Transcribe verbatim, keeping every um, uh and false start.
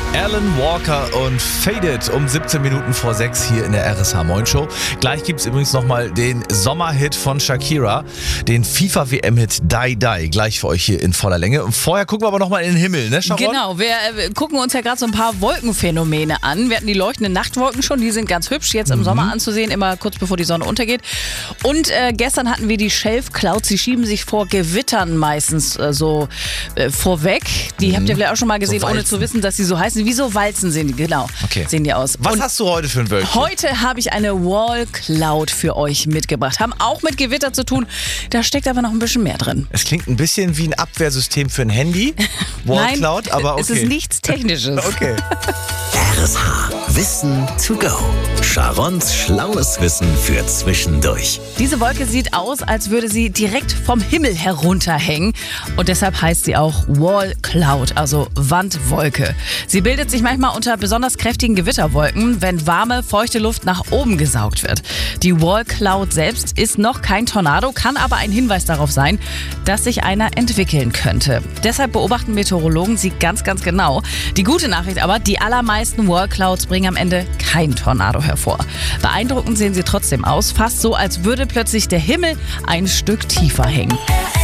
Alan Walker und Faded um siebzehn Minuten vor sechs hier in der R S H Moin Show. Gleich gibt es übrigens nochmal den Sommerhit von Shakira, den FIFA-W M-Hit Die Die, gleich für euch hier in voller Länge. Und vorher gucken wir aber nochmal in den Himmel, ne Sharon? Genau, wir äh, gucken uns ja gerade so ein paar Wolkenphänomene an. Wir hatten die leuchtenden Nachtwolken schon, die sind ganz hübsch, jetzt im Mhm. Sommer anzusehen, immer kurz bevor die Sonne untergeht. Und äh, gestern hatten wir die Shelf Clouds, die schieben sich vor Gewittern meistens äh, so äh, vorweg. Die Mhm. habt ihr vielleicht auch schon mal gesehen, So ohne Walzen. zu wissen, dass sie so heißen. Wie so Walzen sehen die, genau, Okay. sehen die aus. Was Und hast du heute für ein Wölkchen? heute habe ich eine Wall Cloud für euch mitgebracht. Haben auch mit Gewitter zu tun, da steckt aber noch ein bisschen mehr drin. Es klingt ein bisschen wie ein Abwehrsystem für ein Handy. Wall Nein, Cloud, aber okay. es ist nichts Technisches. Okay. R S H. Wissen to go. Sharons schlaues Wissen für zwischendurch. Diese Wolke sieht aus, als würde sie direkt vom Himmel herunterhängen. Und deshalb heißt sie auch Wall Cloud, also Wandwolke. Sie bildet sich manchmal unter besonders kräftigen Gewitterwolken, wenn warme, feuchte Luft nach oben gesaugt wird. Die Wall Cloud selbst ist noch kein Tornado, kann aber ein Hinweis darauf sein, dass sich einer entwickeln könnte. Deshalb beobachten Meteorologen sie ganz, ganz genau. Die gute Nachricht aber, die allermeisten Wall Clouds bringen am Ende kein Tornado hervor. Beeindruckend sehen sie trotzdem aus, fast so, als würde plötzlich der Himmel ein Stück tiefer hängen.